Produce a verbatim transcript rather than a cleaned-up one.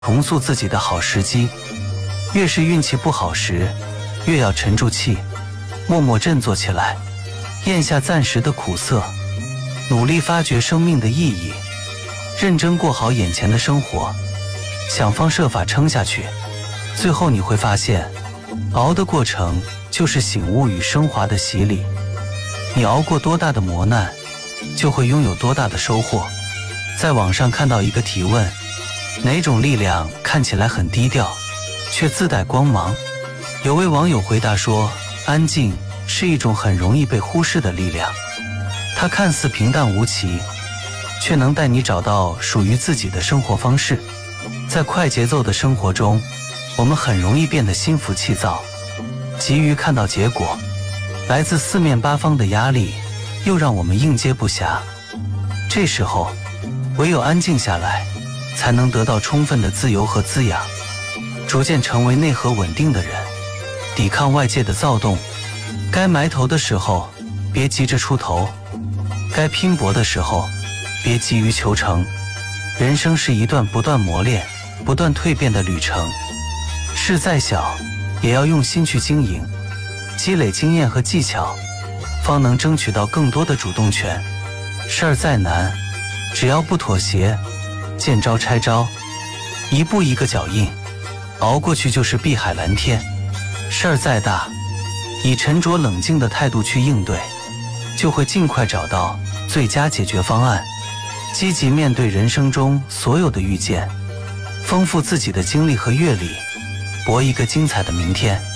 重塑自己的好时机。越是运气不好时，越要沉住气，默默振作起来，咽下暂时的苦涩，努力发掘生命的意义，认真过好眼前的生活，想方设法撑下去。最后你会发现，熬的过程就是醒悟与升华的洗礼。你熬过多大的磨难，就会拥有多大的收获。在网上看到一个提问，哪种力量看起来很低调，却自带光芒？有位网友回答说，安静是一种很容易被忽视的力量，它看似平淡无奇，却能带你找到属于自己的生活方式。在快节奏的生活中，我们很容易变得心浮气躁，急于看到结果，来自四面八方的压力又让我们应接不暇。这时候唯有安静下来，才能得到充分的自由和滋养，逐渐成为内核稳定的人，抵抗外界的躁动。该埋头的时候别急着出头，该拼搏的时候别急于求成。人生是一段不断磨练不断蜕变的旅程，事再小也要用心去经营，积累经验和技巧，方能争取到更多的主动权。事儿再难，只要不妥协，见招拆招，一步一个脚印，熬过去就是碧海蓝天。事儿再大，以沉着冷静的态度去应对，就会尽快找到最佳解决方案。积极面对人生中所有的遇见，丰富自己的经历和阅历，搏一个精彩的明天。